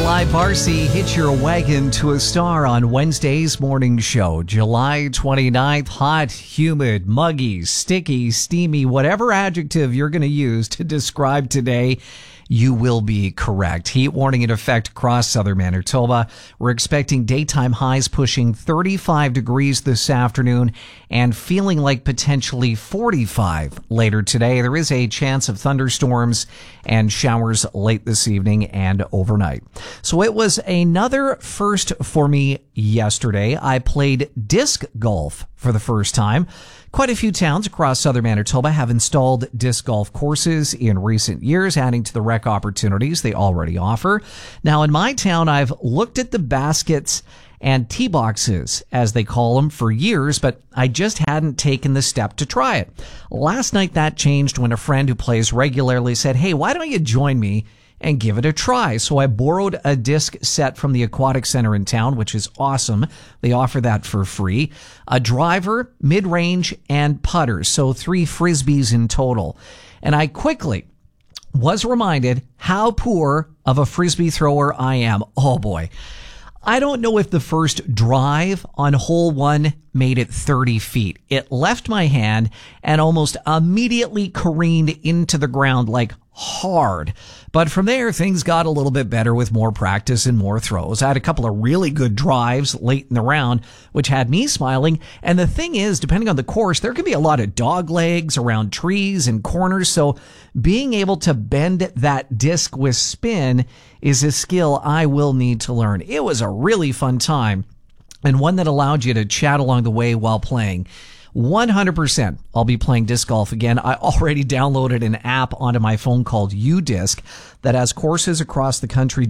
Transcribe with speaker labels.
Speaker 1: Eli Barcy hit your wagon to a star on Wednesday's morning show. July 29th, hot, humid, muggy, sticky, steamy, whatever adjective you're going to use to describe today, you will be correct. Heat warning in effect across southern Manitoba. We're expecting daytime highs pushing 35 degrees this afternoon and feeling like potentially 45 later today. There is a chance of thunderstorms and showers late this evening and overnight. So it was another first for me yesterday. I played disc golf for the first time. Quite a few towns across southern Manitoba have installed disc golf courses in recent years, adding to the rec opportunities they already offer. Now, in my town, I've looked at the baskets and tee boxes, as they call them, for years, but I just hadn't taken the step to try it. Last night, that changed when a friend who plays regularly said, "Hey, why don't you join me and give it a try?" So I borrowed a disc set from the aquatic center in town, which is awesome. They offer that for free. A driver, mid-range, and putters. So 3 Frisbees in total. And I quickly was reminded how poor of a Frisbee thrower I am. Oh boy. I don't know if the first drive on hole 1 made it 30 feet. It left my hand and almost immediately careened into the ground like hard. But from there, things got a little bit better with more practice and more throws. I had a couple of really good drives late in the round, which had me smiling. And the thing is, depending on the course, there can be a lot of dog legs around trees and corners. So being able to bend that disc with spin is a skill I will need to learn. It was a really fun time and one that allowed you to chat along the way while playing. 100% I'll be playing disc golf again. I already downloaded an app onto my phone called UDisc that has courses across the country